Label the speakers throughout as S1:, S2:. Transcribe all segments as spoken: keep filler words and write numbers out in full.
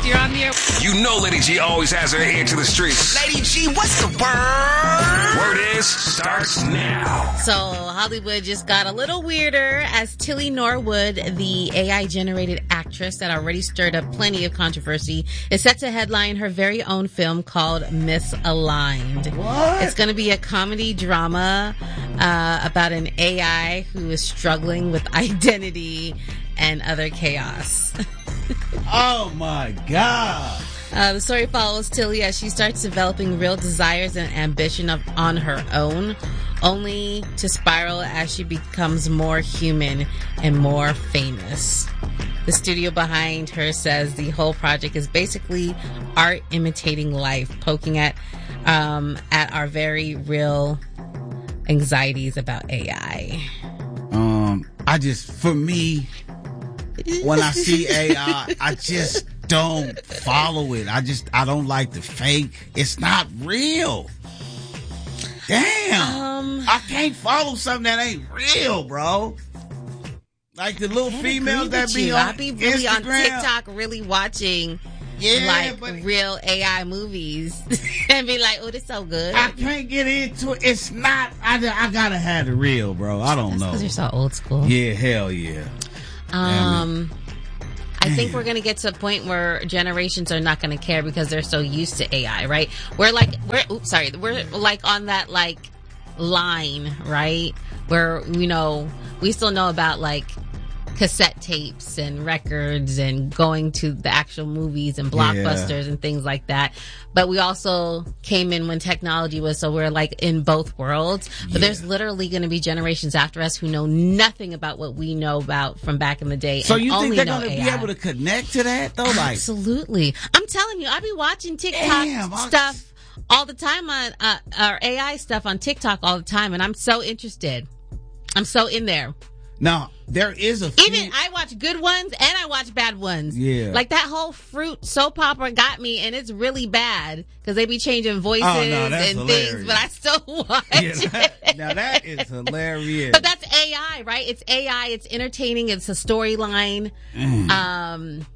S1: You're on the air.
S2: You know Lady G always has her ear to the streets.
S3: Lady G, what's the word?
S2: Word is, starts now.
S1: So Hollywood just got a little weirder as Tilly Norwood, the A I-generated actress that already stirred up plenty of controversy, is set to headline her very own film called Misaligned.
S4: What?
S1: It's going to be a comedy drama uh, about an A I who is struggling with identity and other chaos.
S4: Oh my God.
S1: Uh, the story follows Tilly as she starts developing real desires and ambition of, on her own, only to spiral as she becomes more human and more famous. The studio behind her says the whole project is basically art imitating life, poking at um, at our very real anxieties about A I.
S4: Um, I just, for me, when I see A I, I just don't follow it. I just, I don't like the fake. It's not real. Damn.
S1: Um,
S4: I can't follow something that ain't real, bro. Like the little females that be
S1: you.
S4: on
S1: I be really
S4: Instagram.
S1: on TikTok, really watching
S4: Yeah,
S1: like
S4: but
S1: real A I movies and be like, oh, this so good.
S4: I can't get into it. It's not, I, I gotta have the real, bro. I don't
S1: That's
S4: know.
S1: because you're so old school.
S4: Yeah, hell yeah.
S1: Um, I think we're going to get to a point where generations are not going to care because they're so used to A I, right? We're like, we're, oops, sorry, we're like on that like line, right? Where, you know, we still know about like cassette tapes and records and going to the actual movies and blockbusters
S4: Yeah.
S1: and things like that. But we also came in when technology was, so we're like in both worlds. But
S4: Yeah.
S1: there's literally going to be generations after us who know nothing about what we know about from back in the day.
S4: So
S1: and
S4: you think
S1: only
S4: they're
S1: know
S4: gonna
S1: A I.
S4: be able to connect to that though? Like,
S1: Absolutely. I'm telling you, I be watching TikTok
S4: Damn, I-
S1: stuff all the time on, uh, our A I stuff on TikTok all the time. And I'm so interested. I'm so in there.
S4: now there is a few,
S1: Even I watch good ones and I watch bad ones.
S4: Yeah.
S1: Like that whole fruit soap opera got me, and it's really bad because they be changing voices
S4: Oh, no, that's
S1: and
S4: hilarious.
S1: things, but I still watch
S4: Yeah,
S1: it.
S4: that- now that is hilarious.
S1: But that's A I, right? It's A I. It's entertaining. It's a storyline.
S4: Mm.
S1: Um,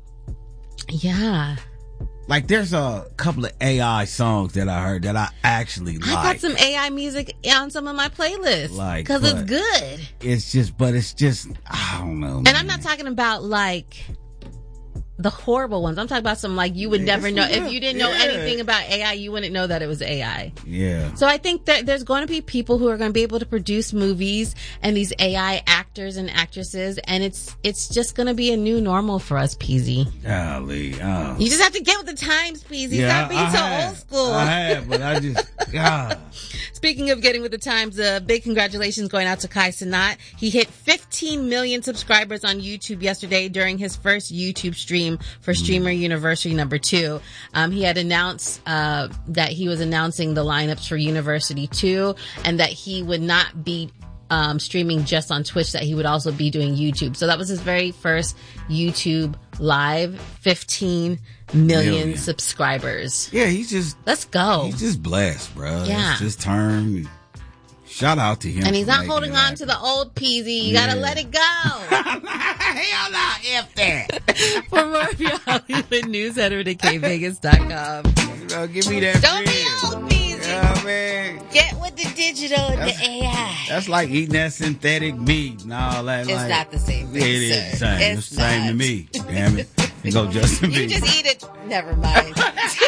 S1: yeah.
S4: Like there's a couple of A I songs that I heard that I actually like.
S1: I got some A I music on some of my playlists
S4: Like,
S1: because it's
S4: but-
S1: good.
S4: It's just, but it's just, I don't know.
S1: And I'm not talking about like the horrible ones. I'm talking about some like you would
S4: Yeah,
S1: never
S4: it's
S1: know
S4: some
S1: if
S4: good-
S1: you didn't know
S4: yeah.
S1: anything about A I. You wouldn't know that it was A I.
S4: Yeah.
S1: So I think that there's going to be people who are going to be able to produce movies and these A I actors and actresses, and it's it's just going to be a new normal for us, Peasy.
S4: Golly. Oh.
S1: You just have to get with the times, Peasy.
S4: Yeah,
S1: Stop being
S4: I
S1: so
S4: have.
S1: old school.
S4: I have, but I just, God.
S1: Speaking of getting with the times, a uh, big congratulations going out to Kai Cenat. He hit fifteen million subscribers on YouTube yesterday during his first YouTube stream for Streamer University number two. Um, he had announced uh, that he was announcing the lineups for University two and that he would not be um, streaming just on Twitch, that he would also be doing YouTube. So that was his very first YouTube live, fifteen million,
S4: Million.
S1: subscribers.
S4: Yeah, he's just,
S1: Let's go.
S4: he's just blessed, bro.
S1: Yeah.
S4: It's just turn. Shout out to him.
S1: And he's
S4: for
S1: not
S4: making
S1: holding
S4: it
S1: on
S4: happen.
S1: to the old Peasy. You
S4: Yeah.
S1: gotta let it go.
S4: Hell no, F that.
S1: For more of your Hollywood news, head over to K Vegas dot com.
S4: Bro, give me that
S1: Don't be
S4: bread.
S1: old, Peasy.
S4: Yeah, man.
S1: Get with the digital and
S4: That's-
S1: the A I.
S4: That's like eating that synthetic meat and all that.
S1: It's
S4: like,
S1: not the same thing,
S4: Yeah, it is
S1: sir.
S4: the same.
S1: It's
S4: It's the same
S1: not.
S4: to me. Damn it. It go Justin
S1: You
S4: Bieber.
S1: just eat it. Never mind.